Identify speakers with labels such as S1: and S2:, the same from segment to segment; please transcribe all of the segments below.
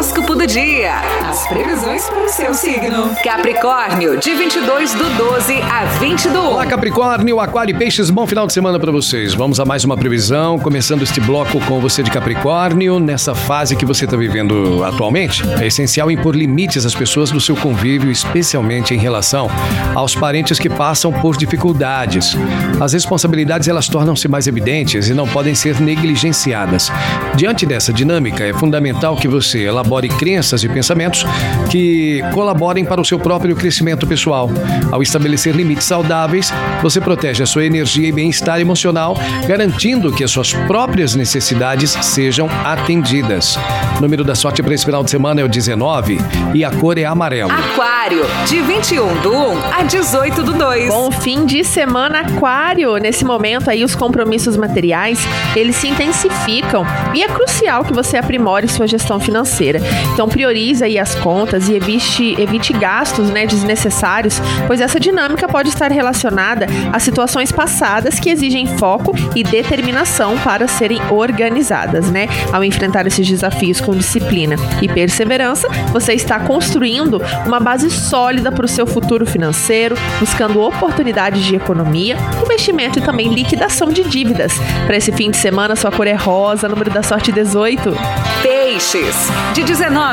S1: Horóscopo do dia. As previsões para o seu signo. Capricórnio, de 22/12 a 20/1.
S2: Olá, Capricórnio, Aquário e Peixes, bom final de semana para vocês. Vamos a mais uma previsão, começando este bloco com você de Capricórnio. Nessa fase que você está vivendo atualmente, é essencial impor limites às pessoas do seu convívio, especialmente em relação aos parentes que passam por dificuldades. As responsabilidades, elas tornam-se mais evidentes e não podem ser negligenciadas. Diante dessa dinâmica, é fundamental que você elabore crenças e pensamentos que colaborem para o seu próprio crescimento pessoal. Ao estabelecer limites saudáveis, você protege a sua energia e bem-estar emocional, garantindo que as suas próprias necessidades sejam atendidas. O número da sorte para esse final de semana é o 19 e a cor é amarelo.
S1: Aquário, de 21/1 a 18/2.
S3: Bom fim de semana, Aquário. Nesse momento aí, os compromissos materiais, eles se intensificam e é crucial que você aprimore sua gestão financeira. Então, priorize aí as contas e evite gastos, desnecessários, pois essa dinâmica pode estar relacionada a situações passadas que exigem foco e determinação para serem organizadas, Ao enfrentar esses desafios com disciplina e perseverança, você está construindo uma base sólida para o seu futuro financeiro, buscando oportunidades de economia, investimento e também liquidação de dívidas. Para esse fim de semana, sua cor é rosa, número da sorte 18.
S1: Peixes, de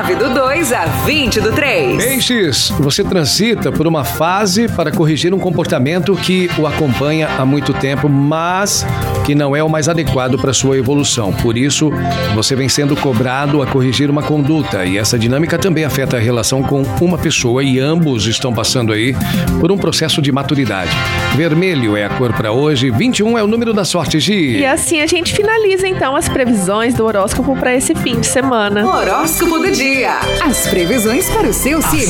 S1: 19/2 a 20/3.
S2: Peixes, você transita por uma fase para corrigir um comportamento que o acompanha há muito tempo, mas que não é o mais adequado para sua evolução. Por isso, você vem sendo cobrado a corrigir uma conduta e essa dinâmica também afeta a relação com uma pessoa e ambos estão passando aí por um processo de maturidade. Vermelho é a cor para hoje, 21 é o número da sorte, Gi.
S3: E assim a gente finaliza então as previsões do horóscopo para esse fim de semana.
S1: Horóscopo do dia. As previsões para o seu signo.